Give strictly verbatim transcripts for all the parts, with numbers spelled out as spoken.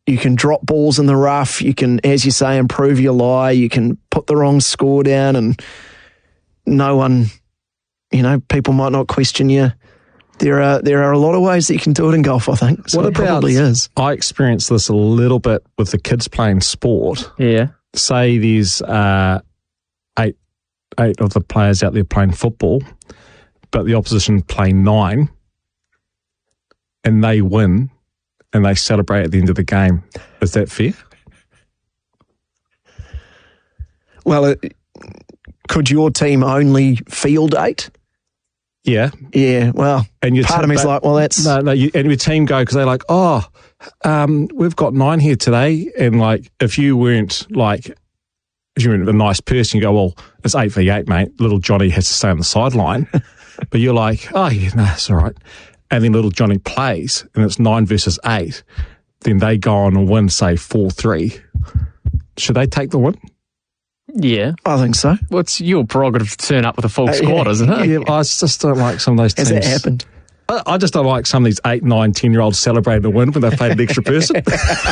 you can drop balls in the rough. You can, as you say, improve your lie. You can put the wrong score down, and no one, you know, people might not question you. There are there are a lot of ways that you can do it in golf, I think. So what it about, probably is. I experienced this a little bit with the kids playing sport. Yeah. Say there's uh, eight eight of the players out there playing football, but the opposition play nine, and they win, and they celebrate at the end of the game. Is that fair? Well, it, could your team only field eight? Yeah. Yeah, well, and your part t- of me's like, well, that's... No, no, you, and your team go, because they're like, oh, um, we've got nine here today, and like, if you weren't like, if you weren't a nice person, you go, well, it's eight v eight, mate. Little Johnny has to stay on the sideline. But you're like, oh, yeah, no, it's all right. And then little Johnny plays, and it's nine versus eight. Then they go on and win, say, four three. Should they take the win? Yeah. I think so. Well, it's your prerogative to turn up with a full Uh, squad, yeah, isn't it? Yeah, I just don't like some of those teams. Has that happened? I, I just don't like some of these eight, nine, ten-year-olds celebrating a win when they've played an extra person.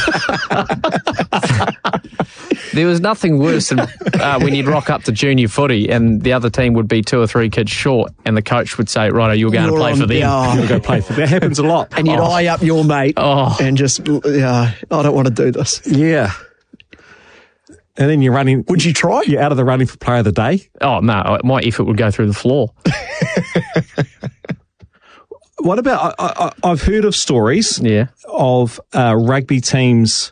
There was nothing worse than uh, when you'd rock up to junior footy and the other team would be two or three kids short and the coach would say, righto, you're going You're to play on- for them. yeah. You'll go play for that. happens a lot. And you'd Oh. eye up your mate Oh. and just, yeah, I don't want to do this. Yeah. And then you're running. Would you try? You're out of the running for player of the day. Oh, no, my effort would go through the floor. What about, I, I, I've heard of stories Yeah. of uh, rugby teams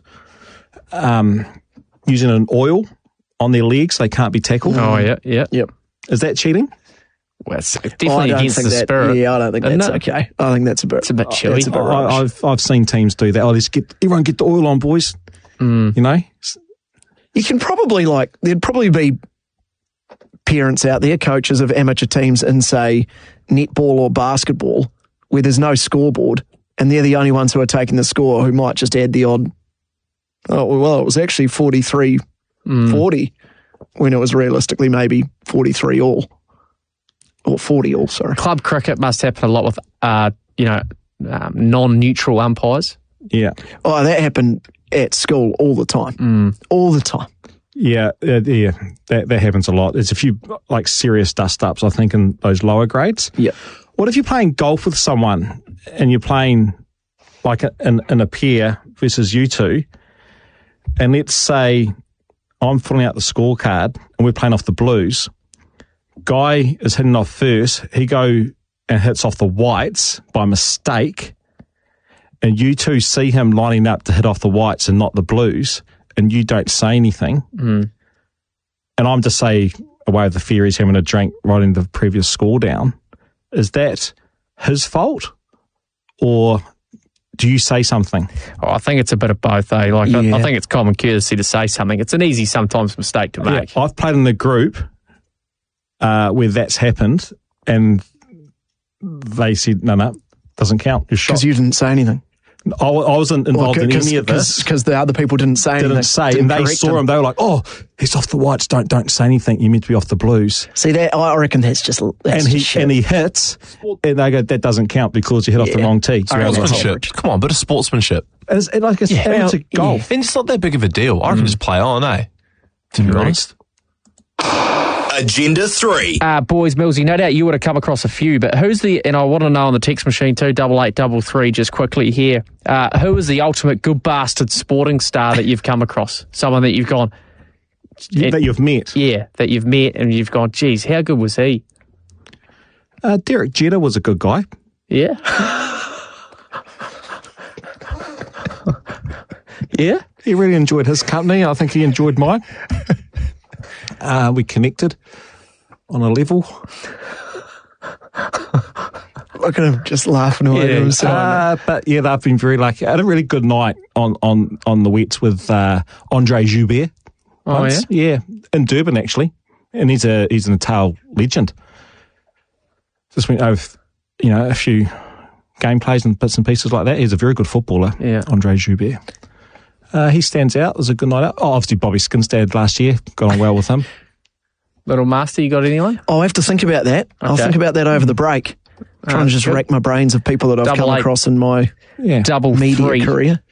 um, using an oil on their legs so they can't be tackled. Oh, yeah, yeah. Yep. Is that cheating? Well, it's I definitely don't against think the that, spirit. Yeah, I don't think Isn't that's it? okay. I think that's a bit... It's a bit chilly. That's a bit I, rubbish. I've I've seen teams do that. Oh, let's get everyone get the oil on, boys. Mm. You know, You can probably, like, there'd probably be parents out there, coaches of amateur teams in, say, netball or basketball, where there's no scoreboard, and they're the only ones who are taking the score, who might just add the odd, oh, well, it was actually forty-three forty, when it was realistically maybe forty-three all, or forty all, sorry. Club cricket must happen a lot with, uh, you know, um, non-neutral umpires. yeah, Oh, that happened at school all the time. All the time. yeah, uh, yeah. That that happens a lot. There's a few like serious dust ups, I think, in those lower grades. Yeah. What if you're playing golf with someone and you're playing like a, in, in a pair versus you two, and let's say I'm filling out the scorecard and we're playing off the blues. Guy is hitting off first. He go and hits off the whites by mistake, and you two see him lining up to hit off the whites and not the blues, and you don't say anything. Mm. And I'm just say away with the fairies having a drink, writing the previous score down. Is that his fault, or do you say something? Oh, I think it's a bit of both, eh? Like, I, Yeah. I think it's common courtesy to say something. It's an easy, sometimes, mistake to make. Yeah, I've played in a group uh, where that's happened, and they said, no, no, doesn't count. You're shot. Because you didn't say anything. I, I wasn't involved in any of this. Because the other people didn't say anything. Didn't say, didn't and they correct saw him. him. They were like, "Oh, he's off the whites. Don't don't say anything. You're meant to be off the blues." See, that I reckon that's just that's and he just shit. and he hits, and they go, "That doesn't count because you hit off the Yeah. wrong tee." So I I was reckon like, that's "Oh." Sportsmanship. Come on, bit of sportsmanship. It's it's like it's Yeah. amateur Well, golf. And it's not that big of a deal. I reckon just play on, eh? To be honest. Agenda three. Uh, boys, Millsy, no doubt you would have come across a few, but who's the, and I want to know on the text machine too, double eight double three, just quickly here, uh, who is the ultimate good bastard sporting star that you've come across? Someone that you've gone, You- that you've met. yeah, that you've met and you've gone, geez, how good was he? Uh, Derek Jeter was a good guy. Yeah. yeah? He really enjoyed his company. I think he enjoyed mine. Uh, we connected on a level. Look at him just laughing away to Yeah. himself. Uh, but yeah, they've been very lucky. I had a really good night on on on the wets with uh, Andre Joubert. Oh, once. yeah? yeah, in Durban actually, and he's a he's an Natal legend. Just went over, you know, a few gameplays and bits and pieces like that. He's a very good footballer. Yeah. Andre Joubert. Uh, he stands out. It was a good night out. Oh, obviously Bobby Skinstad last year. Got on well with him. Little Master, you got anyone? I'll have to think about that. I'll Okay. think about that over the break. Trying Uh, to just good. rack my brains of people that I've Double come eight. across in my Yeah. Double media three. career.